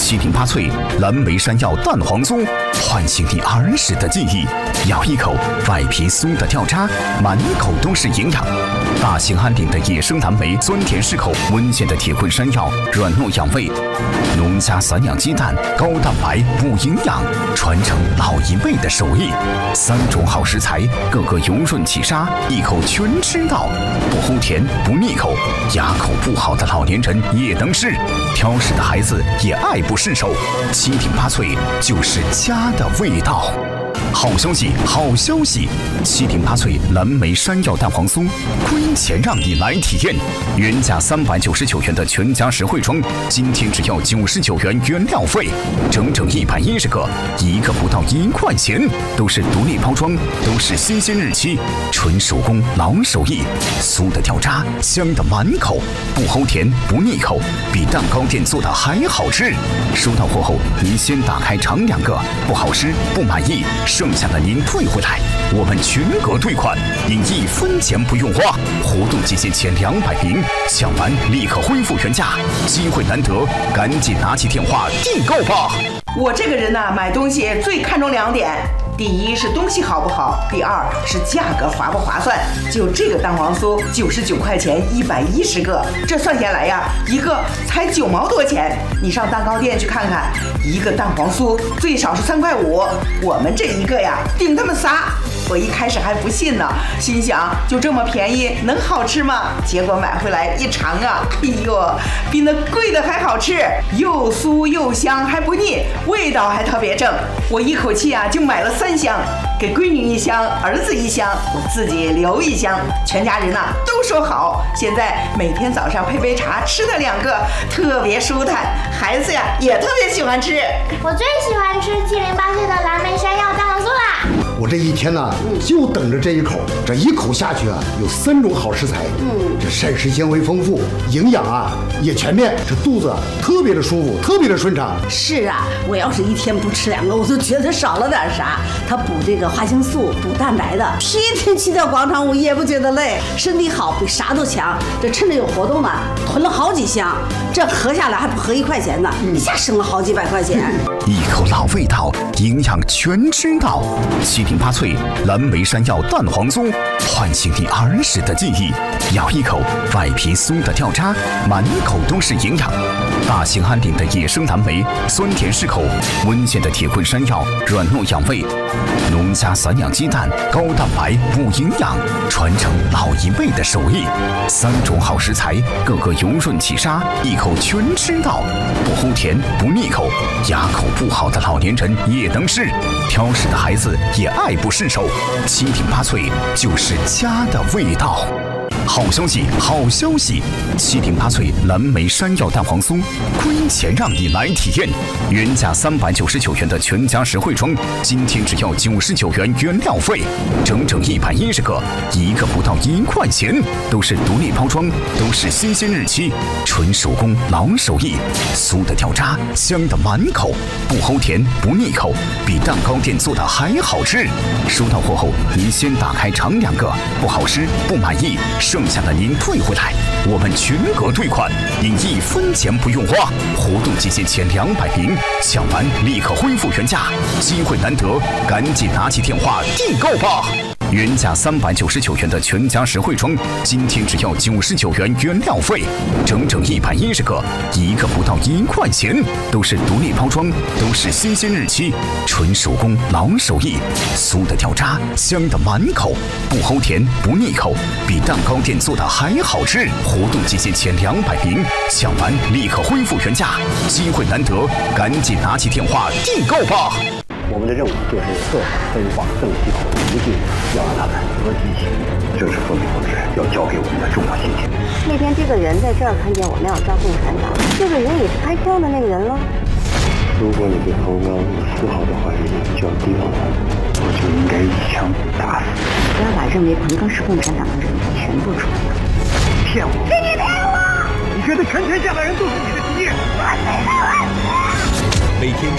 7鼎8脆蓝莓山药蛋黄酥，唤醒你儿时的记忆。咬一口，外皮酥的掉渣，满口都是营养。大兴安岭的野生蓝莓，酸甜适口；温县的铁棍山药，软糯养胃。农家散养鸡蛋，高蛋白补营养，传承老一辈的手艺。3种好食材，个个油润起沙，一口全吃到，不齁甜不腻口，牙口不好的老年人也能吃，挑食的孩子也爱不释手。7鼎8脆就是家的味道。好消息，好消息！7鼎8脆蓝莓山药蛋黄酥，亏钱让你来体验。原价399元的全家实惠装，今天只要99元原料费，整整110个，一个不到1块钱，都是独立包装，都是新鲜日期，纯手工老手艺，酥的掉渣，香的满口，不齁甜不腻口，比蛋糕店做的还好吃。收到货后，您先打开尝2个，不好吃不满意，剩下的您退回来，我们全额退款，您1分钱不用花。活动期限前200瓶，抢完立刻恢复原价，机会难得，赶紧拿起电话订购吧。 我这个人呢，买东西最看重2点。第一是东西好不好，第二是价格划不划算。就这个蛋黄酥99块钱110个，这算下来呀，一个才9毛多钱。你上蛋糕店去看看，一个蛋黄酥最少是3块5，我们这一个呀顶他们仨。我一开始还不信呢，心想就这么便宜能好吃吗？结果买回来一尝啊，哎呦，比那贵的还好吃，又酥又香还不腻，味道还特别正。我一口气啊就买了3箱，给闺女1箱，儿子1箱，我自己留1箱，全家人呐都说好。现在每天早上配杯茶，吃的2个特别舒坦，孩子呀也特别喜欢吃。 我最喜欢吃7鼎8脆的蓝莓山药蛋黄酥啦！ 我这一天呢，就等着这一口，这一口下去啊，有3种好食材，这膳食纤维丰富，营养啊也全面，这肚子特别的舒服，特别的顺畅。 是啊，我要是一天不吃2个，我都觉得少了点啥。它补这个花青素，补蛋白的，天天去跳广场舞也不觉得累，身体好比啥都强。这趁着有活动呢，囤了好几箱，这合下来还不合1块钱呢，一下省了好几百块钱。 一口老味道，营养全知道。7鼎8脆蓝莓山药蛋黄酥，唤醒你儿时的记忆。咬一口，外皮酥的掉渣，满口都是营养。大兴安岭的野生蓝莓，酸甜适口；温县的铁棍山药，软糯养胃。农家散养鸡蛋，高蛋白补营养，传承老一辈的手艺。3种好食材，个个油润起沙，一口全吃到，不齁甜不腻口，牙口不好的老年人也能吃，挑食的孩子也爱不释手。7鼎8脆就是家的味道。好消息，好消息！7鼎8脆蓝莓山药蛋黄酥，亏钱让你来体验。原价399元的全家实惠装，今天只要99元原料费，整整110个，一个不到1块钱，都是独立包装，都是新鲜日期，纯手工老手艺，酥的掉渣，香的满口，不齁甜不腻口，比蛋糕店做的还好吃。收到货后，您先打开尝2个，不好吃不满意，剩下的您退回来，我们全额退款，您1分钱不用花。活动期限前200瓶，抢完立刻恢复原价，机会难得，赶紧拿起电话订购吧。原价399元的全家实惠装，今天只要99元原料费，整整110个，一个不到1块钱，都是独立包装，都是新鲜日期，纯手工老手艺，酥的掉渣，香的满口，不齁甜不腻口，比蛋糕店做的还好吃。活动期限前200瓶，抢完立刻恢复原价，机会难得，赶紧拿起电话订购吧。 我们的任务就是策反分化邓系统无尽，要让他们择机起义。这是和平统治要交给我们的重要信息。 那天这个人在这儿看见我们要抓共产党，这个人也是开枪的那个人了。 如果你对彭刚有丝毫的怀疑，就要提防他，我就应该一枪打死。 不要把认为彭刚是共产党的人全部除掉。 骗我！是你骗我！你觉得全天下的人都是你的敌人？万岁万岁！ 每天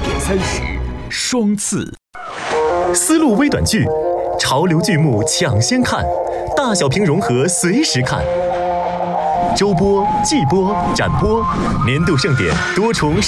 19:30。双刺，丝路微短剧，潮流剧目抢先看，大小屏融合随时看。周播、季播、展播，年度盛典多重